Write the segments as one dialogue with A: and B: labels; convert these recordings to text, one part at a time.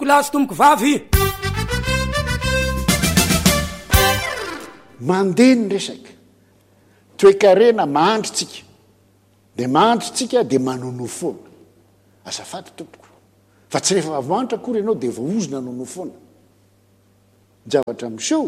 A: tomboko lahy sy tomboko vavy.
B: Mandeha ny resaka toe-karena mahandrotsika de mahandrotsika de manono foana azafady tompoko fa tsy rehefa avoantra akory ianao de vaozona nono foana javatra miseho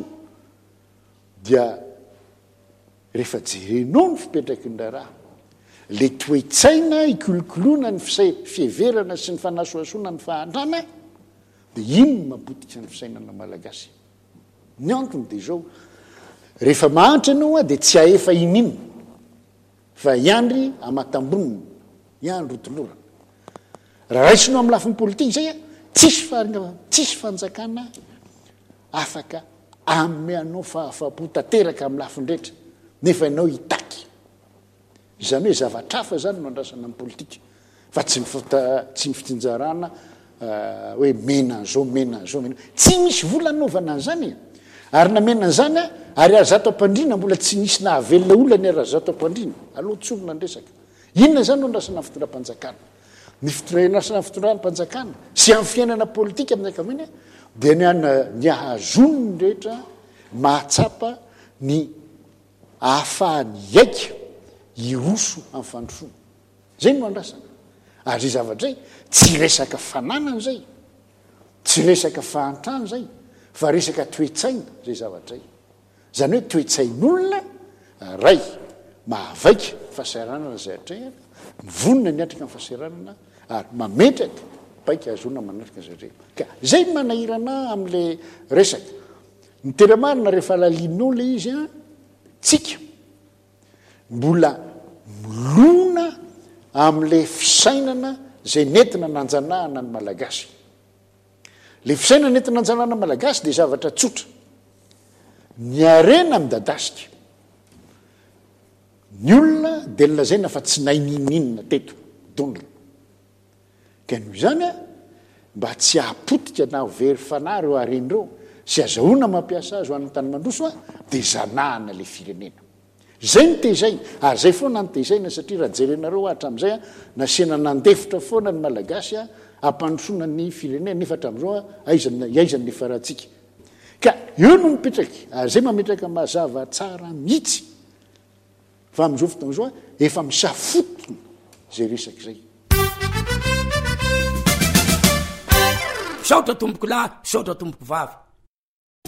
B: dia rehefa jerenao ny fipetraky ny raha le toe-tsaina ikolokoloana ny fieverana sy ny fanasoasoana ny fahantrana de ino mapotika ny fisainana malagasy ny antony de zao rehefa mahantra ianao a de tsy aefa inino fa iandry amatamboniny iandro otolorana raha raisinao amin'ny lafin'ny politika zay a tsisy fanjakana afaka ameanao fahafapo tanteraka amin'ny lafindrehetra nefa ianao hitaky izany hoe zavatrafa zany no andrasana amin'ny politika fa tsy ny fitinjarana hoe mena an'zao tsy misy vola naovana an'zany ary namena an'zany a ary arazato ampandrina mbola tsy nisy nahavelona olany arazato ampandrina aloha tsovona ndresaka inona zany no andrasana fitondram-panjakana ny fitondrasana fitondram-panjakana sy amin'ny fiainana politika amin'ny ankaviny dia ny ahazony ny rehetra mahatsapa ny ahafahany aika iroso amin'ny fandrosoana zay no andrasana ary zay zavatra zay tsy resaka fananana zay tsy resaka fahantrano zay fa resaka toe-tsaina zay zavatra zay zany hoe toe-tsain'olona ray mahavaika fahasahiranana zay atrehana mivonina ny atrika amin'ny fahasahiranana ary mametraka baika azona manatrika zay ka zay manahirana amin'le resaka ny teramarina rehefa alalinao le izy a tsika mbola milona amin'le fisainana zay nentina nanjanahana ny malagasy le fisainana nentina nanjanahana malagasy de zavatra tsotra ny arena midadasika ny olona de lazaina fa tsy naininina teto donla ka noho izany a mba tsy ahapotika na very fanahy reo arenyreo sy azahoana mampiasa azy ho an'ny tany mandroso a de zanahana le firenena zay ny tezaina ary zay foana ny tezaina satria raha jerenareo hatram'izay a nasiana nandefitra foana ny malagasy a ampandrosoana ny firenena nefa hatram'izao a aizany lefa rahantsika ka eo no mipetraky ary zay mametraka mazava tsara mihitsy fa amin'izao fotoana zao a efa misafotony zay resaky zay
A: saotra tomboko lahy saotra tomboko vavy